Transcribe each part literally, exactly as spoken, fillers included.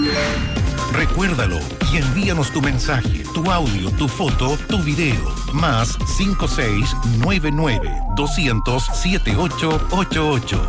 Recuérdalo y envíanos tu mensaje, tu audio, tu foto, tu video. Más cinco seis nueve nueve dos cero cero siete ocho ocho ocho.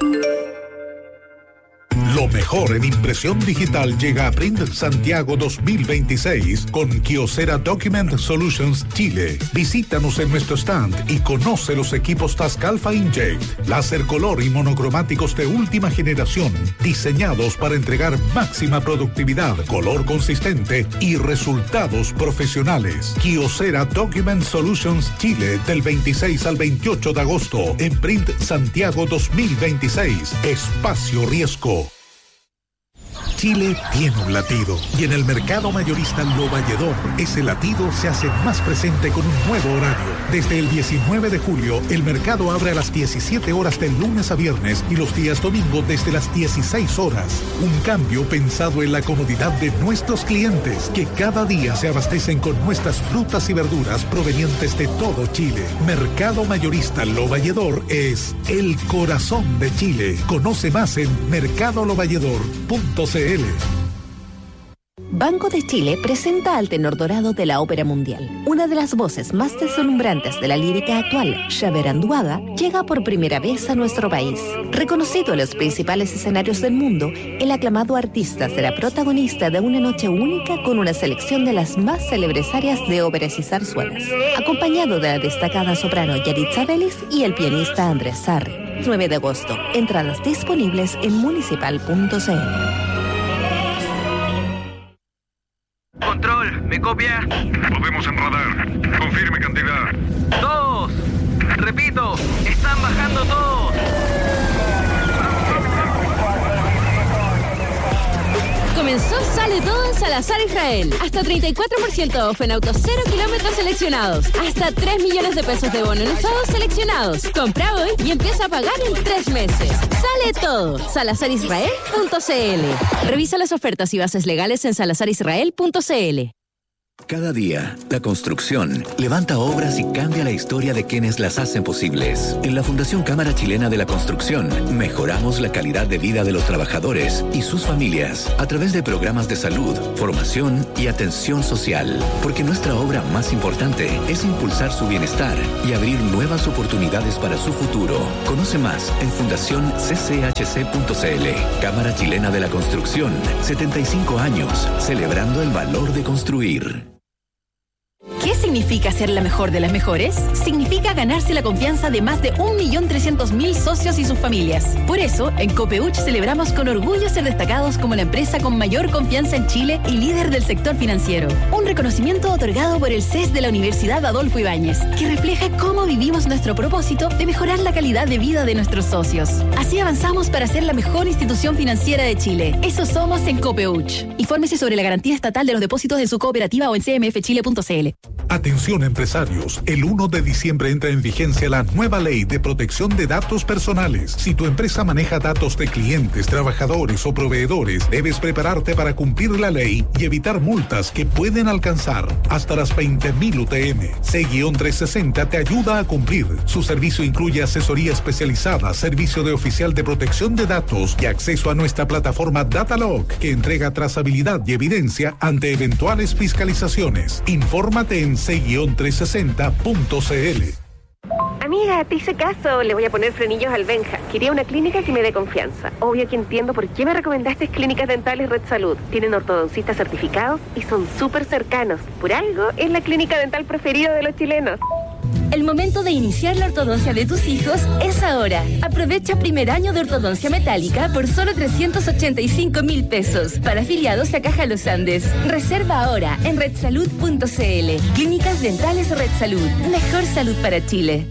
Lo mejor en impresión digital llega a Print Santiago dos mil veintiséis con Kyocera Document Solutions Chile. Visítanos en nuestro stand y conoce los equipos Tascalfa Inkjet, láser color y monocromáticos de última generación, diseñados para entregar máxima productividad, color consistente y resultados profesionales. Kyocera Document Solutions Chile del veintiséis al veintiocho de agosto en Print Santiago dos mil veintiséis. Espacio Riesgo. Chile tiene un latido y en el mercado mayorista Lo Valledor ese latido se hace más presente con un nuevo horario. Desde el diecinueve de julio el mercado abre a las diecisiete horas de lunes a viernes y los días domingo desde las dieciséis horas. Un cambio pensado en la comodidad de nuestros clientes que cada día se abastecen con nuestras frutas y verduras provenientes de todo Chile. Mercado mayorista Lo Valledor es el corazón de Chile. Conoce más en mercado lo valledor punto c l. Banco de Chile presenta al tenor dorado de la ópera mundial. Una de las voces más deslumbrantes de la lírica actual, Xavier Anduaga, llega por primera vez a nuestro país. Reconocido en los principales escenarios del mundo, el aclamado artista será protagonista de una noche única con una selección de las más célebres áreas de óperas y zarzuelas, acompañado de la destacada soprano Yaritza Vélez y el pianista Andrés Sarri. nueve de agosto. Entradas disponibles en municipal punto c l. Control, ¿me copia? Podemos en radar. Confirme cantidad. Dos. Repito, están bajando todos. Comenzó Sale Todo en Salazar Israel. Hasta treinta y cuatro por ciento off en autos cero kilómetros seleccionados. Hasta tres millones de pesos de bono en usados seleccionados. Compra hoy y empieza a pagar en tres meses. Sale Todo. salazar israel punto c l. Revisa las ofertas y bases legales en salazar israel punto c l. Cada día, la construcción levanta obras y cambia la historia de quienes las hacen posibles. En la Fundación Cámara Chilena de la Construcción, mejoramos la calidad de vida de los trabajadores y sus familias a través de programas de salud, formación y atención social. Porque nuestra obra más importante es impulsar su bienestar y abrir nuevas oportunidades para su futuro. Conoce más en fundación c c h c punto c l. Cámara Chilena de la Construcción, setenta y cinco años, celebrando el valor de construir. ¿Qué significa ser la mejor de las mejores? Significa ganarse la confianza de más de un millón trescientos mil socios y sus familias. Por eso, en Copeuch celebramos con orgullo ser destacados como la empresa con mayor confianza en Chile y líder del sector financiero. Un reconocimiento otorgado por el C E S de la Universidad Adolfo Ibáñez, que refleja cómo vivimos nuestro propósito de mejorar la calidad de vida de nuestros socios. Así avanzamos para ser la mejor institución financiera de Chile. Eso somos en Copeuch. Infórmese sobre la garantía estatal de los depósitos de su cooperativa o en c m f chile punto c l. Atención empresarios, el uno de diciembre entra en vigencia la nueva ley de protección de datos personales. Si tu empresa maneja datos de clientes, trabajadores o proveedores, debes prepararte para cumplir la ley y evitar multas que pueden alcanzar hasta las veinte mil U T M. C trescientos sesenta te ayuda a cumplir. Su servicio incluye asesoría especializada, servicio de oficial de protección de datos y acceso a nuestra plataforma Datalog, que entrega trazabilidad y evidencia ante eventuales fiscalizaciones. Infórmate en c trescientos sesenta punto c l. Amiga, te hice caso, le voy a poner frenillos al Benja. Quería una clínica que me dé confianza. Obvio que entiendo por qué me recomendaste Clínicas Dentales Red Salud. Tienen ortodoncistas certificados y son súper cercanos. Por algo, es la clínica dental preferida de los chilenos. El momento de iniciar la ortodoncia de tus hijos es ahora. Aprovecha primer año de ortodoncia metálica por solo trescientos ochenta y cinco mil pesos para afiliados a Caja Los Andes. Reserva ahora en red salud punto c l. Clínicas Dentales Red Salud. Mejor salud para Chile.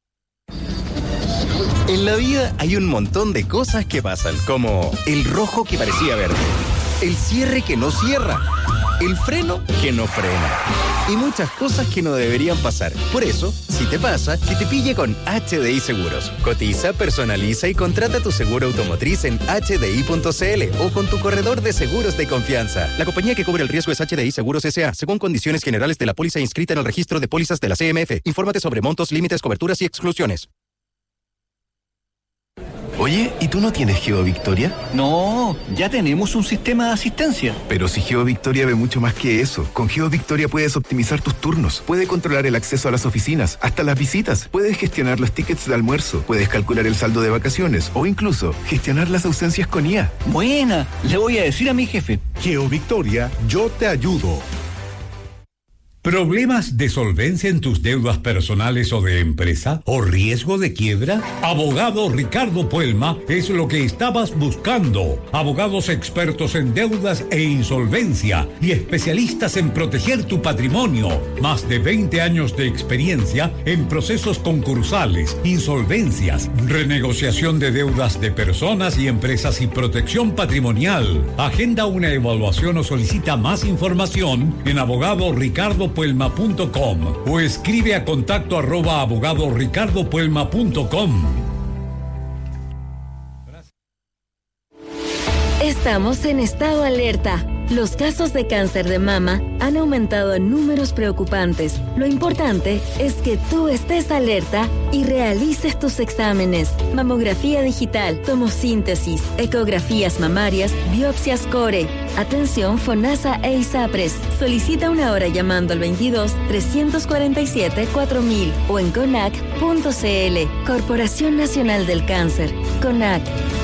En la vida hay un montón de cosas que pasan, como el rojo que parecía verde, el cierre que no cierra, el freno que no frena y muchas cosas que no deberían pasar. Por eso, si te pasa, que te pille con H D I Seguros. Cotiza, personaliza y contrata tu seguro automotriz en h d i punto c l o con tu corredor de seguros de confianza. La compañía que cubre el riesgo es H D I Seguros S A, según condiciones generales de la póliza inscrita en el registro de pólizas de la C M F. Infórmate sobre montos, límites, coberturas y exclusiones. Oye, ¿y tú no tienes GeoVictoria? No, ya tenemos un sistema de asistencia. Pero si GeoVictoria ve mucho más que eso. Con GeoVictoria puedes optimizar tus turnos, puede controlar el acceso a las oficinas, hasta las visitas, puedes gestionar los tickets de almuerzo, puedes calcular el saldo de vacaciones o incluso gestionar las ausencias con I A. Buena, le voy a decir a mi jefe. GeoVictoria, yo te ayudo. ¿Problemas de solvencia en tus deudas personales o de empresa? ¿O riesgo de quiebra? Abogado Ricardo Puelma es lo que estabas buscando. Abogados expertos en deudas e insolvencia y especialistas en proteger tu patrimonio. Más de veinte años de experiencia en procesos concursales, insolvencias, renegociación de deudas de personas y empresas y protección patrimonial. Agenda una evaluación o solicita más información en abogado ricardo puelma punto com o escribe a contacto arroba abogado ricardo puelma punto com. Estamos en estado alerta. Los casos de cáncer de mama han aumentado en números preocupantes. Lo importante es que tú estés alerta y realices tus exámenes. Mamografía digital, tomosíntesis, ecografías mamarias, biopsias core. Atención FONASA e ISAPRES. Solicita una hora llamando al veintidós, trescientos cuarenta y siete, cuatro mil o en conac punto cl. Corporación Nacional del Cáncer. CONAC.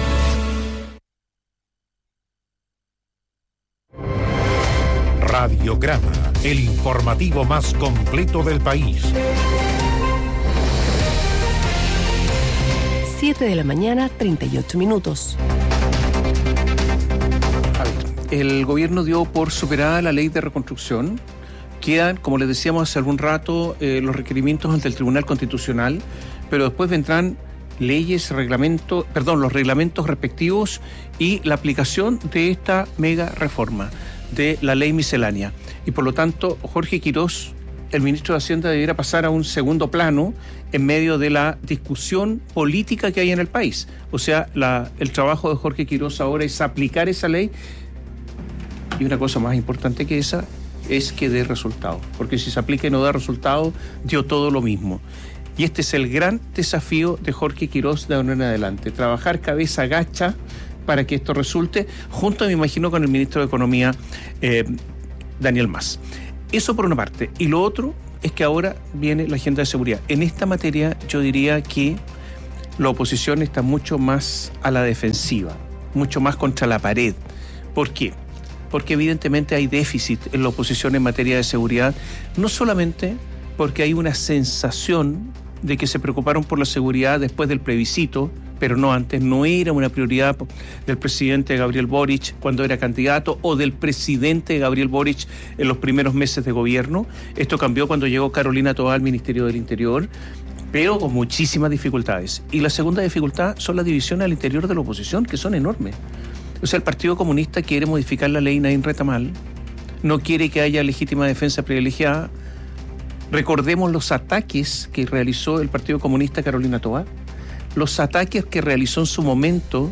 Radiograma, el informativo más completo del país. siete de la mañana, treinta y ocho minutos. El gobierno dio por superada la ley de reconstrucción. Quedan, como les decíamos hace algún rato, eh, los requerimientos ante el Tribunal Constitucional, pero después vendrán leyes, reglamentos, perdón, los reglamentos respectivos y la aplicación de esta mega reforma de la ley miscelánea. Y por lo tanto, Jorge Quirós, el ministro de Hacienda, debiera pasar a un segundo plano en medio de la discusión política que hay en el país. O sea, la, el trabajo de Jorge Quirós ahora es aplicar esa ley, y una cosa más importante que esa es que dé resultado, porque si se aplica y no da resultado, dio todo lo mismo. Y este es el gran desafío de Jorge Quirós de ahora en adelante, trabajar cabeza gacha para que esto resulte, junto, me imagino, con el ministro de Economía, eh, Daniel Mas. Eso por una parte. Y lo otro es que ahora viene la agenda de seguridad. En esta materia yo diría que la oposición está mucho más a la defensiva, mucho más contra la pared. ¿Por qué? Porque evidentemente hay déficit en la oposición en materia de seguridad, no solamente porque hay una sensación de que se preocuparon por la seguridad después del plebiscito, pero no antes, no era una prioridad del presidente Gabriel Boric cuando era candidato o del presidente Gabriel Boric en los primeros meses de gobierno. Esto cambió cuando llegó Carolina Toá al Ministerio del Interior, pero con muchísimas dificultades. Y la segunda dificultad son las divisiones al interior de la oposición, que son enormes. O sea, el Partido Comunista quiere modificar la ley Naín Retamal, no quiere que haya legítima defensa privilegiada. Recordemos los ataques que realizó el Partido Comunista a Carolina Toá, los ataques que realizó en su momento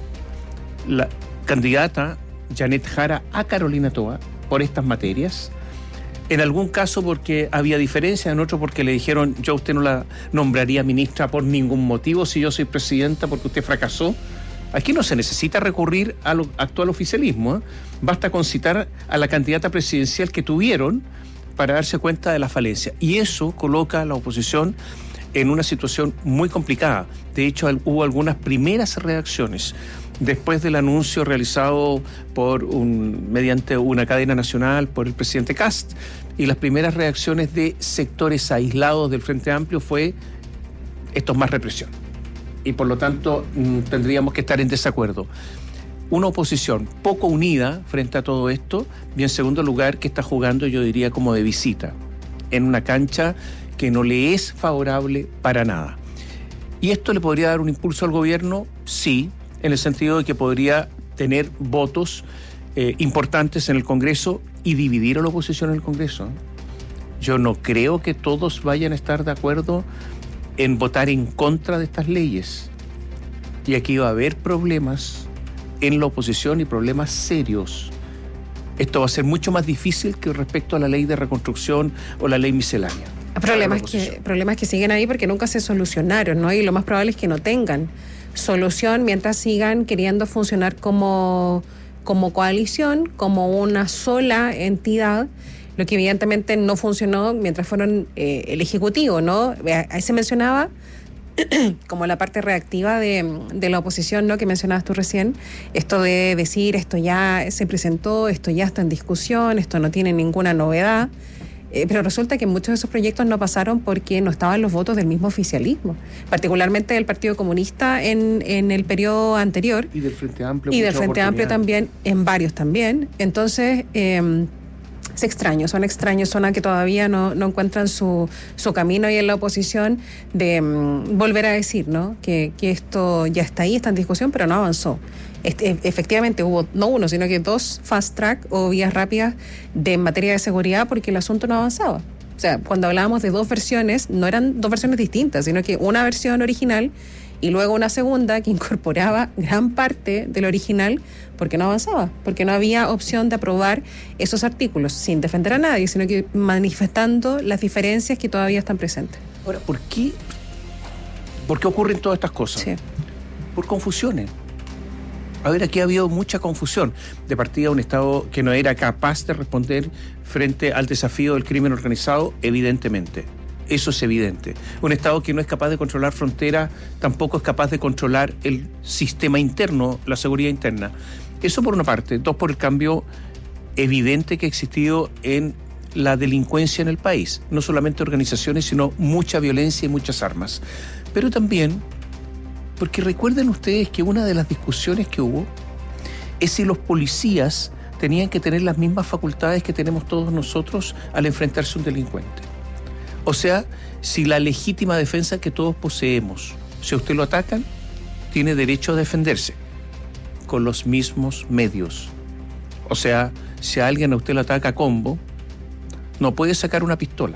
la candidata Janet Jara a Carolina Toá por estas materias, en algún caso porque había diferencia, en otro porque le dijeron: yo a usted no la nombraría ministra por ningún motivo si yo soy presidenta, porque usted fracasó. Aquí no se necesita recurrir al actual oficialismo, ¿eh? Basta con citar a la candidata presidencial que tuvieron para darse cuenta de la falencia. Y eso coloca a la oposición en una situación muy complicada. De hecho, hubo algunas primeras reacciones después del anuncio realizado por un, mediante una cadena nacional por el presidente Kast, y las primeras reacciones de sectores aislados del Frente Amplio fue: esto es más represión. Y por lo tanto tendríamos que estar en desacuerdo. Una oposición poco unida frente a todo esto, y en segundo lugar que está jugando, yo diría, como de visita, en una cancha que no le es favorable para nada. ¿Y esto le podría dar un impulso al gobierno? Sí, en el sentido de que podría tener votos eh, importantes en el Congreso y dividir a la oposición en el Congreso. Yo no creo que todos vayan a estar de acuerdo en votar en contra de estas leyes. Y aquí va a haber problemas en la oposición y problemas serios. Esto va a ser mucho más difícil que respecto a la ley de reconstrucción o la ley miscelánea. Problemas que, problemas que siguen ahí porque nunca se solucionaron, ¿no? Y lo más probable es que no tengan solución mientras sigan queriendo funcionar como, como coalición, como una sola entidad, lo que evidentemente no funcionó mientras fueron eh, el Ejecutivo, ¿no? Ahí se mencionaba como la parte reactiva de, de la oposición, ¿no?, que mencionabas tú recién, esto de decir esto ya se presentó, esto ya está en discusión, esto no tiene ninguna novedad, eh, pero resulta que muchos de esos proyectos no pasaron porque no estaban los votos del mismo oficialismo, particularmente del Partido Comunista en, en el periodo anterior. Y del Frente Amplio. Y del Frente Amplio también, en varios también. Entonces, eh, es extraño, son extraños, son a que todavía no, no encuentran su, su camino ahí en la oposición de um, volver a decir, ¿no?, que, que esto ya está ahí, está en discusión, pero no avanzó. Este, efectivamente hubo no uno, sino que dos fast track o vías rápidas de en materia de seguridad porque el asunto no avanzaba. O sea, cuando hablábamos de dos versiones, no eran dos versiones distintas, sino que una versión original y luego una segunda que incorporaba gran parte del original porque no avanzaba, porque no había opción de aprobar esos artículos sin defender a nadie, sino que manifestando las diferencias que todavía están presentes. Ahora, ¿por qué, por qué ocurren todas estas cosas? Sí. Por confusiones. A ver, aquí ha habido mucha confusión. De partida, un Estado que no era capaz de responder frente al desafío del crimen organizado, evidentemente. Eso es evidente. Un Estado que no es capaz de controlar fronteras, tampoco es capaz de controlar el sistema interno, la seguridad interna. Eso por una parte. Dos, por el cambio evidente que ha existido en la delincuencia en el país. No solamente organizaciones, sino mucha violencia y muchas armas. Pero también, porque recuerden ustedes que una de las discusiones que hubo es si los policías tenían que tener las mismas facultades que tenemos todos nosotros al enfrentarse a un delincuente. O sea, si la legítima defensa que todos poseemos, si a usted lo atacan, tiene derecho a defenderse con los mismos medios. O sea, si a alguien a usted lo ataca a combo, no puede sacar una pistola.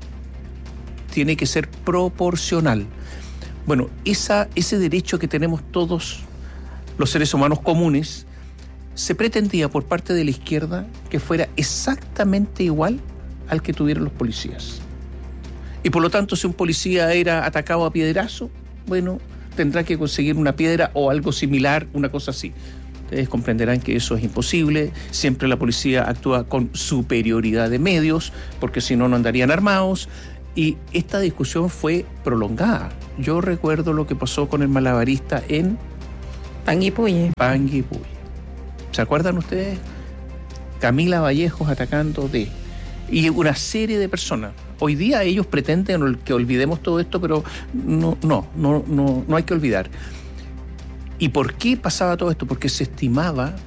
Tiene que ser proporcional. Bueno, esa, ese derecho que tenemos todos los seres humanos comunes, se pretendía por parte de la izquierda que fuera exactamente igual al que tuvieron los policías. Y por lo tanto, si un policía era atacado a piedrazo, bueno, tendrá que conseguir una piedra o algo similar, una cosa así. Ustedes comprenderán que eso es imposible. Siempre la policía actúa con superioridad de medios, porque si no, no andarían armados. Y esta discusión fue prolongada. Yo recuerdo lo que pasó con el malabarista en Panguipulli. Panguipulli. ¿Se acuerdan ustedes? Camila Vallejos atacando de... Y una serie de personas. Hoy día ellos pretenden que olvidemos todo esto, pero no, no, no, no, no hay que olvidar. ¿Y por qué pasaba todo esto? Porque se estimaba